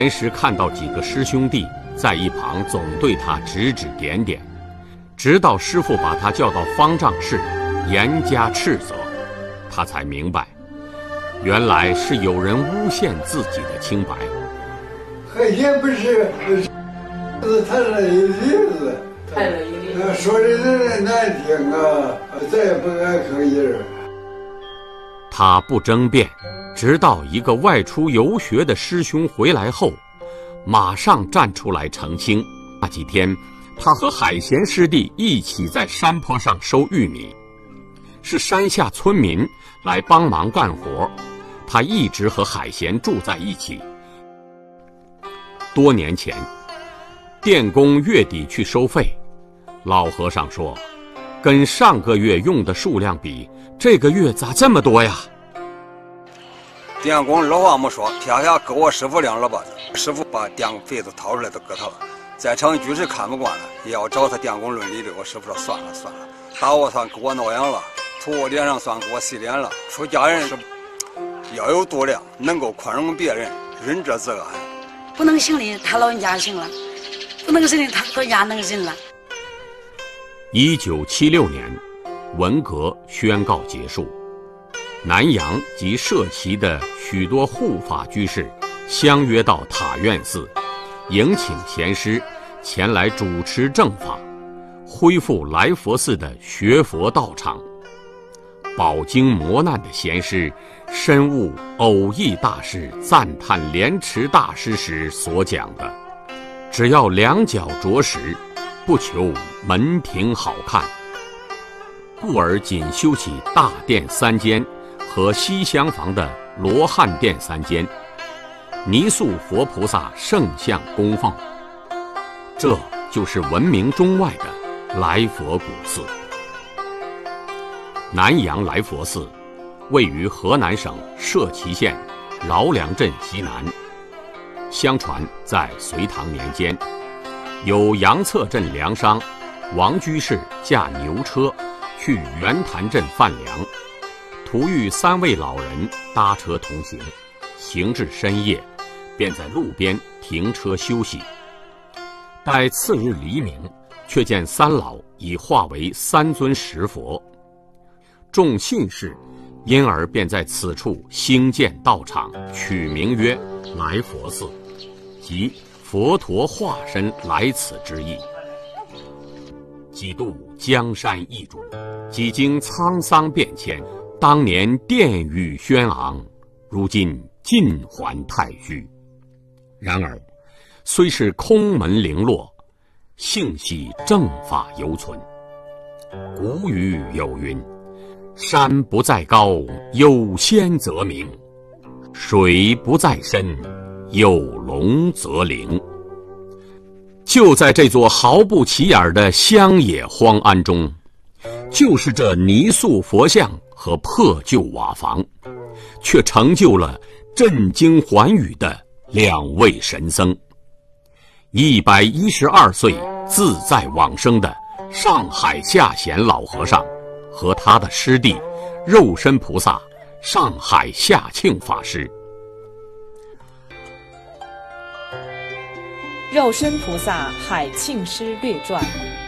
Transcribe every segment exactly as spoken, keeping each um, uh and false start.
闲时看到几个师兄弟在一旁总对他指指点点，直到师父把他叫到方丈室，严加斥责，他才明白，原来是有人诬陷自己的清白。 海鲜不是，是太了一例子， 太了一例子， 说的人难听啊，再也不敢吭音。 他不争辩，直到一个外出游学的师兄回来后，马上站出来澄清。那几天，他和海贤师弟一起在山坡上收玉米，是山下村民来帮忙干活，他一直和海贤住在一起。多年前，电工月底去收费，老和尚说，跟上个月用的数量比，这个月咋这么多呀？ 电工二话没说，撇下给我师傅两耳巴子，师傅把电费子掏出来都给他了。在场居士看不惯了，也要找他电工论理的。我师傅说算了算了，打我算给我挠痒了，吐我脸上算给我洗脸了。出家人是要有度量，能够宽容别人，仁者自安。 不能行的他老人家行了，不能行的他老人家能忍了。 一九七六年，文革宣告结束，南阳及社旗的许多护法居士相约到塔院寺，迎请贤师前来主持正法，恢复来佛寺的学佛道场。饱经磨难的贤师深悟偶益大师赞叹莲池大师时所讲的，只要两脚着实，不求门庭好看，故而仅修起大殿三间和西厢房的罗汉殿三间，泥塑佛菩萨圣像供奉，这就是闻名中外的来佛古寺。南阳来佛寺位于河南省社旗县饶梁镇西南。相传在隋唐年间，有杨策镇粮商王居士驾牛车去圆潭镇贩粮，途遇三位老人搭车同行，行至深夜，便在路边停车休息。待次日黎明，却见三老已化为三尊石佛。众信士因而便在此处兴建道场，取名曰来佛寺，即佛陀化身来此之意。几度江山易主，几经沧桑变迁，当年殿宇轩昂，如今尽还太虚。然而虽是空门零落，幸系正法犹存。古语有云，山不在高，有仙则名；水不在深，有龙则灵。就在这座毫不起眼的乡野荒庵中，就是这泥塑佛像和破旧瓦房，却成就了震惊寰宇的两位神僧。一百一十二岁自在往生的上海下贤老和尚和他的师弟肉身菩萨上海下庆法师。 肉身菩萨海庆师略传。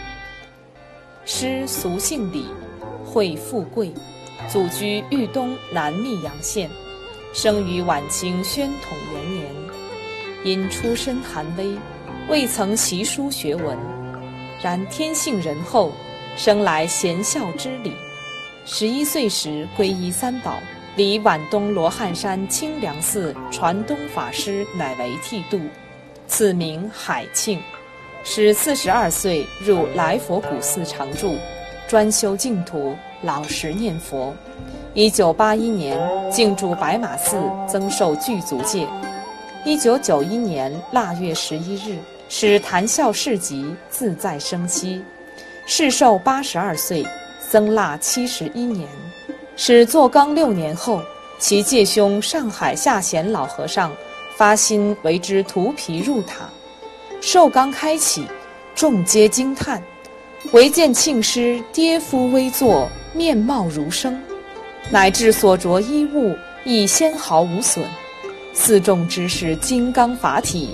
师俗姓李，讳富贵，祖居豫东南密阳县，生于晚清宣统元年。因出身寒微，未曾习书学文，然天性仁厚，生来贤孝之理。十一岁时皈依三宝，离皖东罗汉山清凉寺传东法师乃为剃度，赐名海庆。使四十二岁入来佛古寺常住，专修净土，老实念佛。一九八一年进驻白马寺，增受具足戒。一九九一年腊月十一日，使谈笑市集，自在生息，世寿八十二岁，僧腊七十一年。使做纲六年后，其介兄上海下贤老和尚发心为之涂皮入塔。寿纲开启，众皆惊叹，唯见庆师跌夫微坐，面貌如生，乃至所着衣物亦纤毫无损， 四众之士金刚法体，